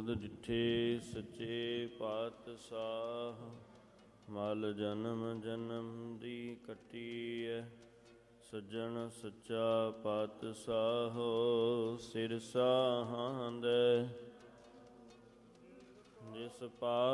ਜੁਗਤ ਡਿਠੇ ਸੱਚੇ ਪਾਤਸ਼ਾਹ, ਮਲ ਜਨਮ ਜਨਮ ਦੀ ਕੱਟੀਐ। ਸੱਜਣ ਸੱਚਾ ਪਾਤਸ਼ਾਹੋ, ਸਿਰ ਸਾਹਾਂਦੈ। ਜਿਸ ਪਾਤ